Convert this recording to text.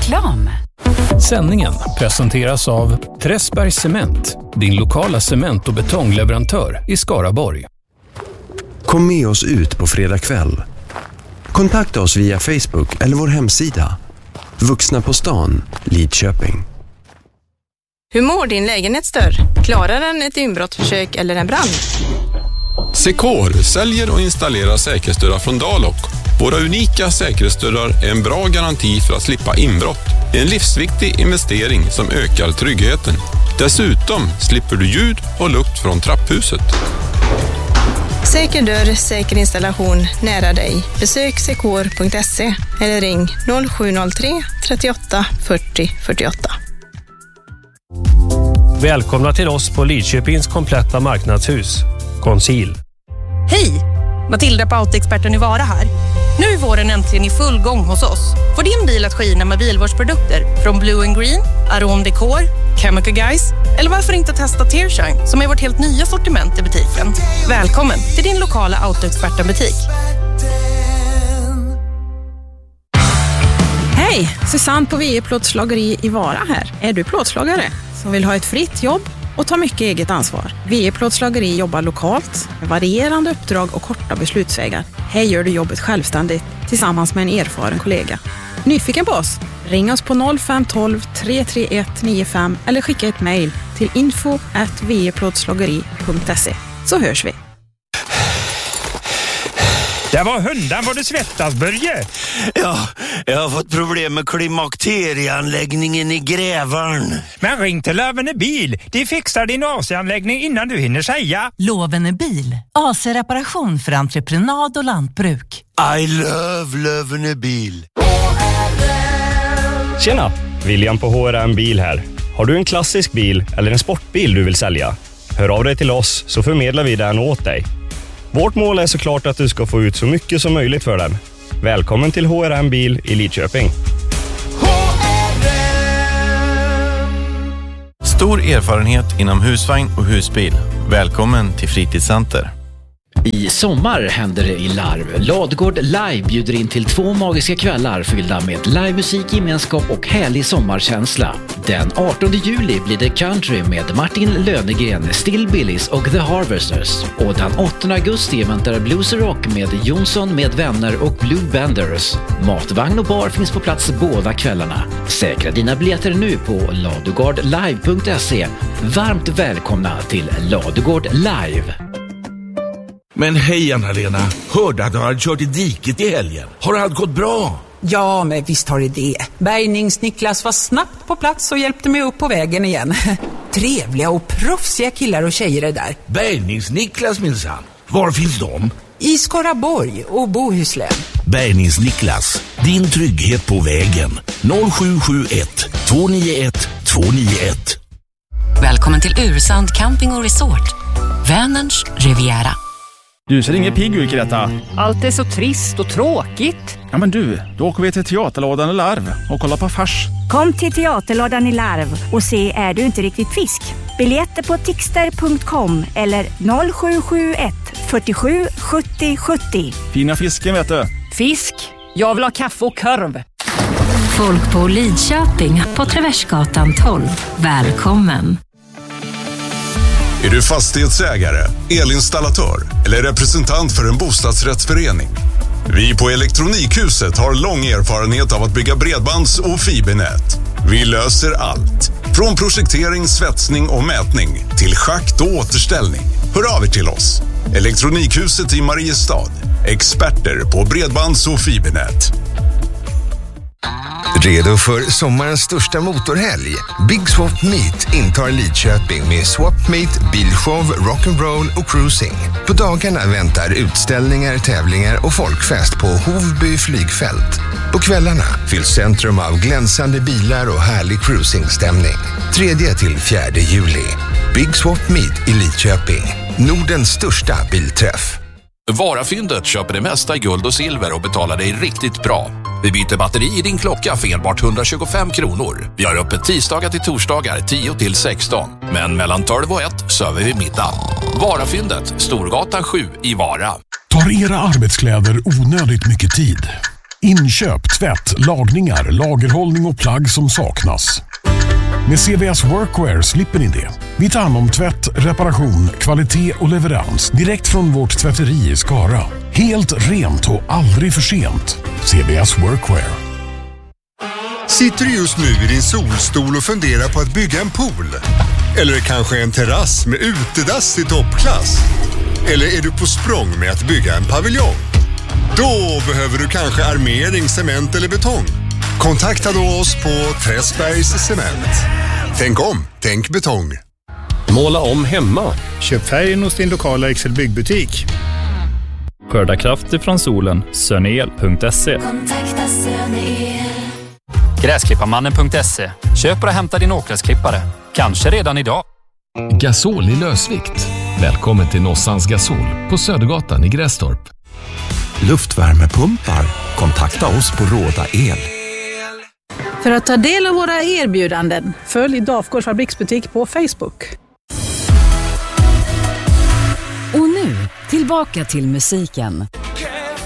Reklam. Sändningen presenteras av Träsbergs Cement, din lokala cement- och betongleverantör i Skaraborg. Kom med oss ut på fredag kväll. Kontakta oss via Facebook eller vår hemsida. Vuxna på stan, Lidköping. Hur mår din lägenhetsdörr? Klarar den ett inbrottsförsök eller en brand? Secor säljer och installerar säkerhetsdörrar från Dalok. Våra unika säkerhetsdörrar är en bra garanti för att slippa inbrott. En livsviktig investering som ökar tryggheten. Dessutom slipper du ljud och lukt från trapphuset. Säker dörr, säker installation nära dig. Besök secor.se eller ring 0703 38 40 48. Välkomna till oss på Lidköpings kompletta marknadshus, Conceal. Hej! Matilda på Autoexperten i Vara här. Nu är våren äntligen i full gång hos oss. Får din bil att skina med bilvårdsprodukter från Blue & Green, Arom Decor, Chemical Guys eller varför inte testa Tearshine som är vårt helt nya sortiment i butiken. Välkommen till din lokala Autoexperten-butik. Hej, Susanne på VE Plåtslageri i Vara här. Är du plåtslagare som vill ha ett fritt jobb och ta mycket eget ansvar? VE Plåtslageri jobbar lokalt med varierande uppdrag och korta beslutsvägar. Här gör du jobbet självständigt tillsammans med en erfaren kollega. Nyfiken på oss? Ring oss på 0512 331 95 eller skicka ett mejl till info@veplåtslageri.se så hörs vi. Det var hundan vad du svettas, Börje. Ja, jag har fått problem med klimakterieanläggningen i Grävarn. Men ring till Lövene Bil. De fixar din AC-anläggning innan du hinner säga. Lövene Bil. AC-reparation för entreprenad och lantbruk. I love Lövene Bil. Tjena, William på HRM Bil här. Har du en klassisk bil eller en sportbil du vill sälja? Hör av dig till oss så förmedlar vi den åt dig. Vårt mål är såklart att du ska få ut så mycket som möjligt för den. Välkommen till HRM Bil i Lidköping. Stor erfarenhet inom husvagn och husbil. Välkommen till Fritidscenter. I sommar händer det i Larv. Ladugård Live bjuder in till 2 magiska kvällar fyllda med livemusik, gemenskap och härlig sommarkänsla. Den 18 juli blir det country med Martin Lönegren, Still Billys och The Harvesters. Och den 8 augusti väntar blues och rock med Jonsson med vänner och Blue Benders. Matvagn och bar finns på plats båda kvällarna. Säkra dina biljetter nu på ladugårdlive.se. Varmt välkomna till Ladugård Live. Men hej Anna-Lena, hörde att du hade kört i diket i helgen. Har allt gått bra? Ja, men visst har det. Bärgnings-Niklas var snabbt på plats och hjälpte mig upp på vägen igen. Trevliga och proffsiga killar och tjejer är där. Bärgnings-Niklas minsann. Var finns de? I Skaraborg och Bohuslän. Bärgnings-Niklas, din trygghet på vägen. 0771 291 291. Välkommen till Ursand Camping och Resort. Vänerns Riviera. Du ser ingen pigg ut i detta. Allt är så trist och tråkigt. Ja men du, då åker vi till Teaterlådan i Larv och kollar på fars. Kom till Teaterlådan i Larv och se Är du inte riktigt fisk? Biljetter på tixter.com eller 0771 47 70 70. Fina fisken vet du. Fisk? Jag vill ha kaffe och korv. Folk på Lidköping på Traversgatan 12. Välkommen. Är du fastighetsägare, elinstallatör eller representant för en bostadsrättsförening? Vi på Elektronikhuset har lång erfarenhet av att bygga bredbands- och fibernät. Vi löser allt. Från projektering, svetsning och mätning till schakt och återställning. Hör av er till oss. Elektronikhuset i Mariestad. Experter på bredbands- och fibernät. Redo för sommarens största motorhelg? Big Swap Meet intar Lidköping med Swap Meet, bilshow, rock'n'roll och cruising. På dagarna väntar utställningar, tävlingar och folkfest på Hovby flygfält. På kvällarna fylls centrum av glänsande bilar och härlig cruisingstämning. 3-4 juli. Big Swap Meet i Lidköping. Nordens största bilträff. Varafyndet köper det mesta i guld och silver och betalar dig riktigt bra. Vi byter batteri i din klocka för enbart 125 kronor. Vi har öppet tisdagar till torsdagar 10-16. Men mellan 12 och 1 söver vi middag. Varafyndet, Storgatan 7 i Vara. Tar era arbetskläder onödigt mycket tid? Inköp, tvätt, lagningar, lagerhållning och plagg som saknas. Med CVS Workwear slipper ni det. Vi tar hand om tvätt, reparation, kvalitet och leverans direkt från vårt tvätteri i Skara. Helt rent och aldrig för sent. CVS Workwear. Sitter du just nu i din solstol och funderar på att bygga en pool? Eller kanske en terrass med utedass i toppklass? Eller är du på språng med att bygga en paviljong? Då behöver du kanske armering, cement eller betong. Kontakta då oss på Träsbergs Cement. Tänk om, tänk betong. Måla om hemma. Köp färgen hos din lokala Excel byggbutik. Skörda kraft ifrån solen. Sönel.se. Kontakta Sönel. Gräsklipparmannen.se. Köp och hämta din åkgräsklippare. Kanske redan idag. Gasol i lösvikt. Välkommen till Nossans Gasol på Södergatan i Grästorp. Luftvärmepumpar. Kontakta oss på Råda El. För att ta del av våra erbjudanden, följ Dafgårds fabriksbutik på Facebook. Och nu, tillbaka till musiken.